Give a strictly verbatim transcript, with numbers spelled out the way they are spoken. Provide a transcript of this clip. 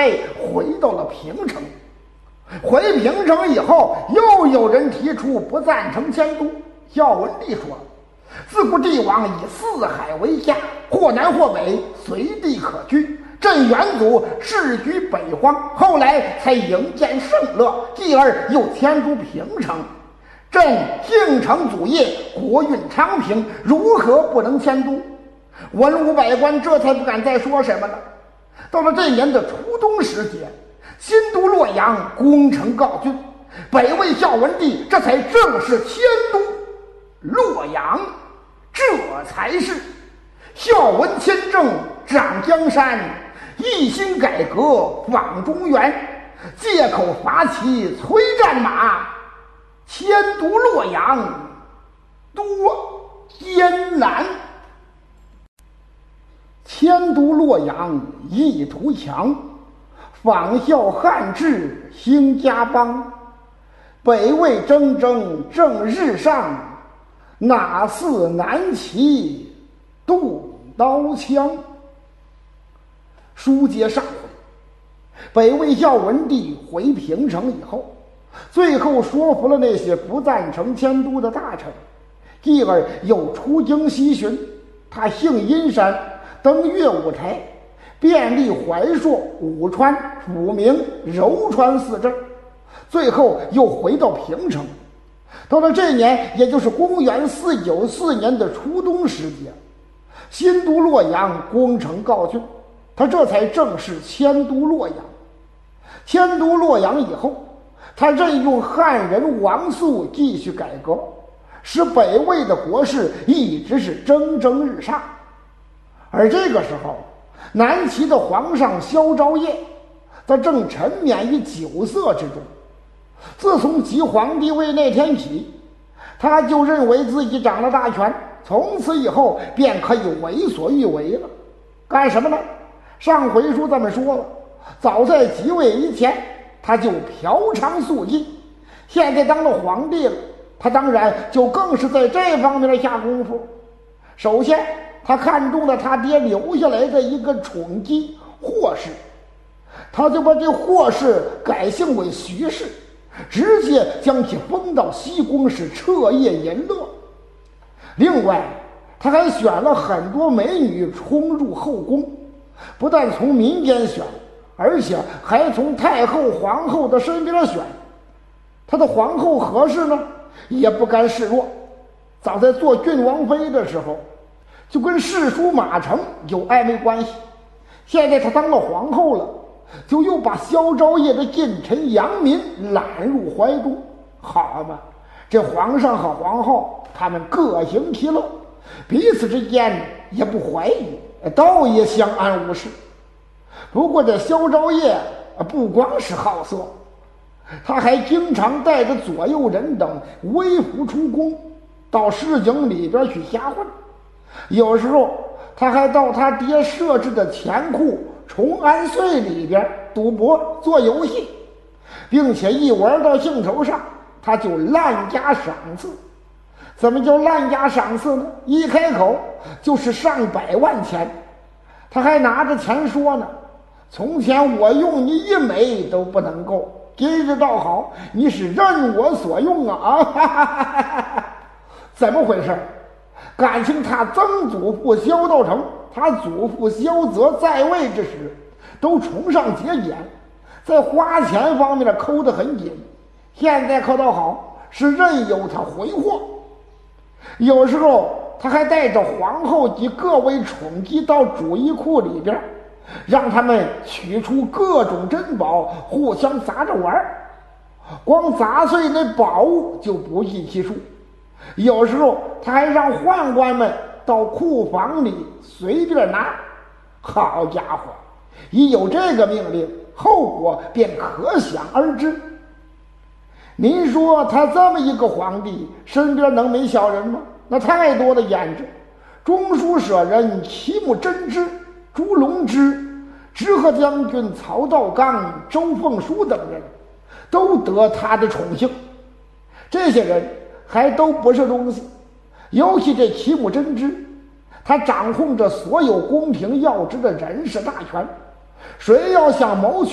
才回到了平城。回平城以后，又有人提出不赞成迁都。孝文帝说，自古帝王以四海为家，或南或北，随地可居。朕元祖世居北荒，后来才营建盛乐，继而又迁都平城。朕敬承祖业，国运昌平，如何不能迁都？文武百官这才不敢再说什么了。到了这年的初冬时节，新都洛阳攻城告竣，北魏孝文帝这才正式迁都洛阳。这才是孝文谦政掌江山，一心改革访中原，借口伐齐催战马，迁都洛阳多艰难。迁都洛阳意图强，仿效汉制兴家邦。北魏铮铮正日上，哪似南齐动刀枪。书接上回，北魏孝文帝回平城以后，最后说服了那些不赞成迁都的大臣，继而又出京西巡。他幸阴山，登岳五台，遍历怀朔、武川、抚明、柔川四镇，最后又回到平城。到了这年，也就是公元四九四年的初冬时节，新都洛阳攻城告竣，他这才正式迁都洛阳。迁都洛阳以后，他任用汉人王肃继续改革，使北魏的国势一直是蒸蒸日上。而这个时候，南齐的皇上萧昭业，他正沉湎于酒色之中。自从即皇帝位那天起，他就认为自己掌了大权，从此以后便可以为所欲为了。干什么呢？上回书咱们说了，早在即位以前，他就嫖娼宿妓，现在当了皇帝了，他当然就更是在这方面下功夫。首先，他看中了他爹留下来的一个宠姬霍氏，他就把这霍氏改姓为徐氏，直接将其封到西宫，是彻夜淫乐。另外，他还选了很多美女冲入后宫，不但从民间选，而且还从太后、皇后的身边选。他的皇后何氏呢，也不甘示弱，早在做郡王妃的时候，就跟世叔马成有暧昧关系。现在他当了皇后了，就又把萧昭业的近臣杨民揽入怀中。好嘛，这皇上和皇后他们各行其乐，彼此之间也不怀疑，倒也相安无事。不过这萧昭业不光是好色，他还经常带着左右人等微服出宫，到市井里边去瞎混。有时候他还到他爹设置的钱库崇安岁里边赌博做游戏，并且一玩到兴头上，他就滥加赏赐。怎么叫滥加赏赐呢？一开口就是上百万钱。他还拿着钱说呢，从前我用你一枚都不能够，今日倒好，你是任我所用啊！啊哈哈哈哈哈！怎么回事？感情他曾祖父萧道成，他祖父萧泽在位之时，都崇尚节俭，在花钱方面抠得很紧。现在可倒好，是任由他挥霍。有时候他还带着皇后及各位宠姬到主衣库里边，让他们取出各种珍宝，互相砸着玩。光砸碎那宝物就不计其数。有时候他还让宦官们到库房里随便拿。好家伙，一有这个命令，后果便可想而知。您说他这么一个皇帝，身边能没小人吗？那太多的胭脂。中书舍人齐木真之、朱龙之、直河将军曹道刚、周凤书等人都得他的宠幸。这些人还都不是东西，尤其这齐木真之，他掌控着所有宫廷要职的人事大权，谁要想谋取